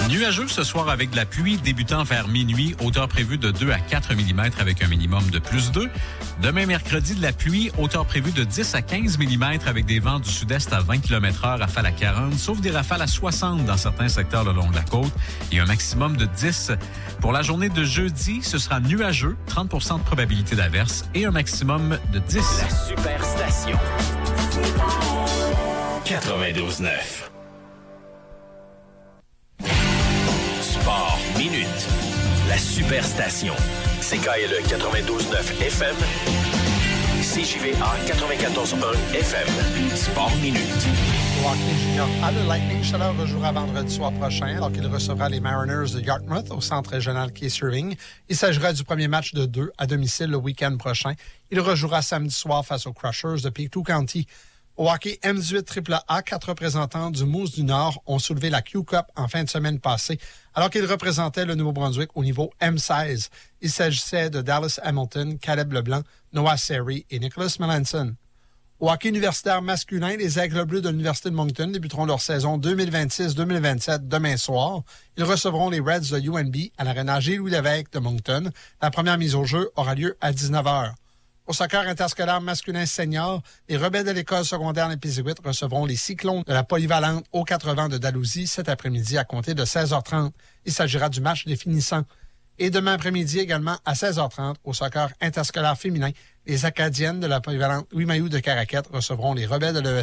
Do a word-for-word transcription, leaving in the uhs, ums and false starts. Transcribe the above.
Nuageux ce soir avec de la pluie débutant vers minuit, hauteur prévue de deux à quatre millimètres avec un minimum de plus deux. Demain mercredi, de la pluie, hauteur prévue de dix à quinze millimètres avec des vents du sud-est à vingt kilomètres heure, rafales à quarante, sauf des rafales à soixante dans certains secteurs le long de la côte et un maximum de dix. Pour la journée de jeudi, ce sera nuageux, trente pour cent de probabilité d'averse et un maximum de dix. La Superstation. quatre-vingt-douze neuf. Sport Minute. La Superstation. C K L E quatre-vingt-douze neuf F M. C J V A quatre-vingt-quatorze un F M. Sport Minute. Au hockey junior A, le Lightning Chaleur rejouera vendredi soir prochain alors qu'il recevra les Mariners de Yarmouth au centre régional Keith Irving. Il s'agira du premier match de deux à domicile le week-end prochain. Il rejouera samedi soir face aux Crushers de Pictou County. Au hockey M dix-huit triple A, quatre représentants du Moose du Nord ont soulevé la Q-Cup en fin de semaine passée, alors qu'ils représentaient le Nouveau-Brunswick au niveau M seize. Il s'agissait de Dallas Hamilton, Caleb Leblanc, Noah Seri et Nicholas Melanson. Au hockey universitaire masculin, les Aigles Bleus de l'Université de Moncton débuteront leur saison deux mille vingt-six deux mille vingt-sept demain soir. Ils recevront les Reds de U N B à l'aréna J-Louis-Lévesque de Moncton. La première mise au jeu aura lieu à dix-neuf heures. Au soccer interscolaire masculin senior, les rebelles de l'école secondaire Népisiguit recevront les Cyclones de la polyvalente Haut quatre-vingts de Dalhousie cet après-midi à compter de seize heures trente. Il s'agira du match définissant. Et demain après-midi également à seize heures trente, au soccer interscolaire féminin, les Acadiennes de la polyvalente Louis Mailloux de Caraquette recevront les rebelles de l'E S